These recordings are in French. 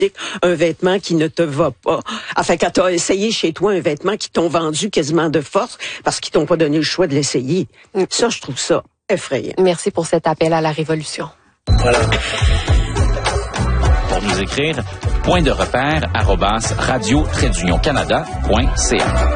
un vêtement qui ne te va pas. Enfin, quand tu as essayé chez toi un vêtement qui t'ont vendu quasiment de force parce qu'ils t'ont pas donné le choix de l'essayer. Ça, je trouve ça effrayant. Merci pour cet appel à la révolution. Voilà. Pour nous écrire, point-de-repère@radio-canada.ca.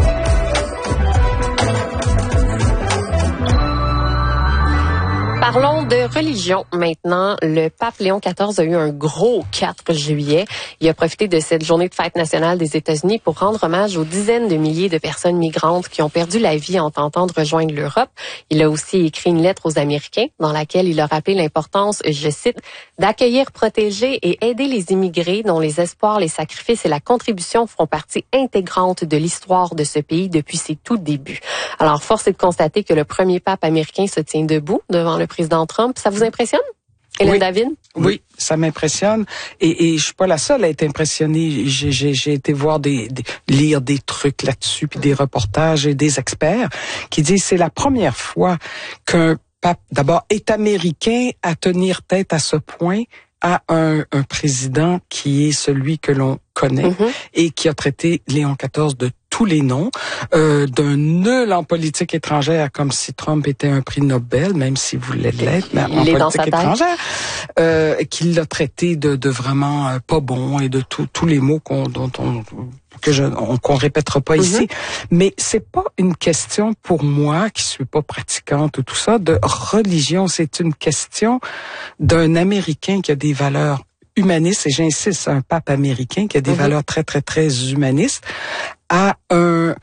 Parlons de religion maintenant. Le pape Léon XIV a eu un gros 4 juillet. Il a profité de cette journée de fête nationale des États-Unis pour rendre hommage aux dizaines de milliers de personnes migrantes qui ont perdu la vie en tentant de rejoindre l'Europe. Il a aussi écrit une lettre aux Américains dans laquelle il a rappelé l'importance, je cite, d'accueillir, protéger et aider les immigrés dont les espoirs, les sacrifices et la contribution feront partie intégrante de l'histoire de ce pays depuis ses tout débuts. Alors, force est de constater que le premier pape américain se tient debout devant le président Trump. Ça vous impressionne, Hélène David? Oui, ça m'impressionne. Et je suis pas la seule à être impressionnée. J'ai été voir lire des trucs là-dessus, puis des reportages et des experts qui disent c'est la première fois qu'un pape, d'abord, est américain à tenir tête à ce point à un président qui est celui que l'on connaît et qui a traité Léon XIV de tous les noms, d'un nul en politique étrangère, comme si Trump était un prix Nobel, même s'il voulait l'être, mais en politique étrangère, qu'il l'a traité de vraiment pas bon et de tous les mots qu'on répétera pas ici. Mais c'est pas une question pour moi, qui suis pas pratiquante ou tout ça, de religion. C'est une question d'un Américain qui a des valeurs humanistes, et j'insiste, un pape américain qui a des valeurs très, très, très humanistes, à un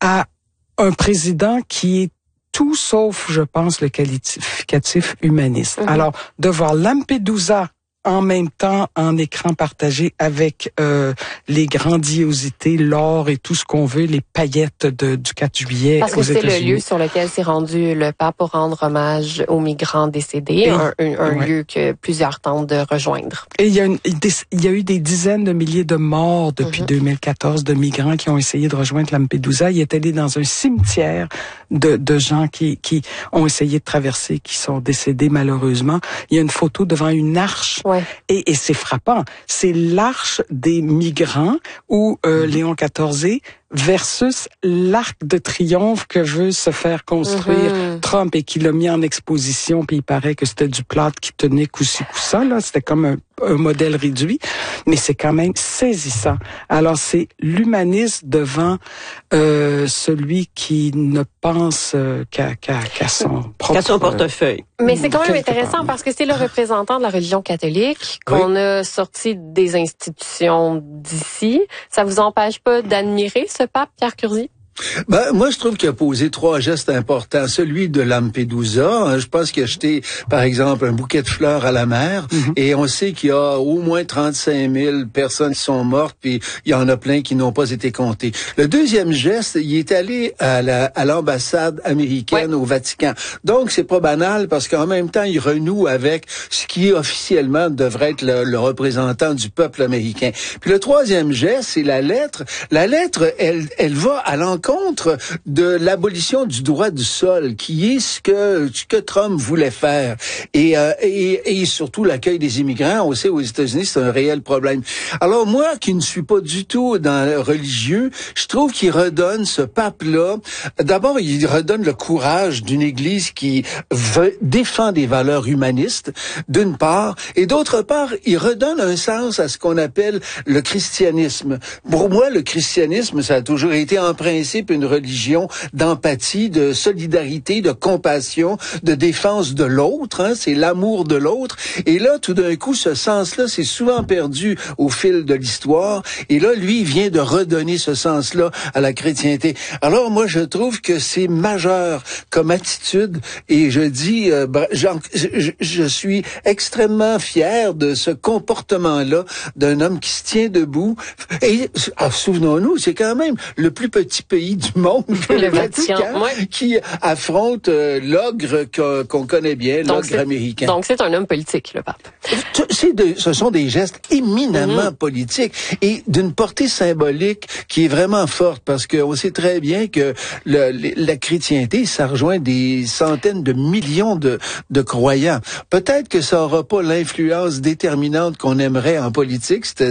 président qui est tout sauf, je pense, le qualificatif humaniste. Alors, de voir Lampedusa en même temps en écran partagé avec les grandiosités, l'or et tout ce qu'on veut, les paillettes du 4 juillet Parce que c'est le lieu sur lequel s'est rendu le pape pour rendre hommage aux migrants décédés, un lieu que plusieurs tentent de rejoindre. Et il y a eu des dizaines de milliers de morts depuis 2014 de migrants qui ont essayé de rejoindre Lampedusa. Il est allé dans un cimetière de gens qui ont essayé de traverser, qui sont décédés malheureusement. Il y a une photo devant une arche. Et c'est frappant. C'est l'arche des migrants où Léon XIV versus l'arc de triomphe que veut se faire construire Trump et qu'il a mis en exposition, puis il paraît que c'était du plâtre qui tenait coup-ci, coup-ça, là. C'était comme un modèle réduit, mais c'est quand même saisissant. Alors, c'est l'humanisme devant celui qui ne pense qu'à son propre portefeuille. Mais c'est quand même intéressant parce que c'est le représentant de la religion catholique qu'on a sorti des institutions d'ici. Ça vous empêche pas d'admirer ce pape, Pierre Curzi? Moi, je trouve qu'il a posé 3 gestes importants. Celui de Lampedusa, je pense qu'il a jeté, par exemple, un bouquet de fleurs à la mer, et on sait qu'il y a au moins 35 000 personnes qui sont mortes, puis il y en a plein qui n'ont pas été comptées. Le deuxième geste, il est allé à l'ambassade américaine au Vatican. Donc, c'est pas banal, parce qu'en même temps, il renoue avec ce qui officiellement devrait être le représentant du peuple américain. Puis le troisième geste, c'est la lettre. La lettre, elle va à l'encontre de l'abolition du droit du sol, qui est ce que Trump voulait faire, et surtout l'accueil des immigrants. On sait aux États-Unis c'est un réel problème. Alors moi, qui ne suis pas du tout dans le religieux, je trouve qu'il redonne ce pape-là. D'abord, il redonne le courage d'une Église qui défend des valeurs humanistes, d'une part, et d'autre part, il redonne un sens à ce qu'on appelle le christianisme. Pour moi, le christianisme, ça a toujours été en principe une religion d'empathie, de solidarité, de compassion, de défense de l'autre. C'est l'amour de l'autre. Et là, tout d'un coup, ce sens-là, c'est souvent perdu au fil de l'histoire. Et là, lui, il vient de redonner ce sens-là à la chrétienté. Alors, moi, je trouve que c'est majeur comme attitude. Et je dis, je suis extrêmement fier de ce comportement-là d'un homme qui se tient debout. Et souvenons-nous, c'est quand même le plus petit pays du monde, le Vatican, qui affronte l'ogre qu'on connaît bien, l'ogre américain. Donc c'est un homme politique, le pape. Ce sont des gestes éminemment politiques et d'une portée symbolique qui est vraiment forte, parce qu'on sait très bien que la chrétienté, ça rejoint des centaines de millions de croyants. Peut-être que ça aura pas l'influence déterminante qu'on aimerait en politique,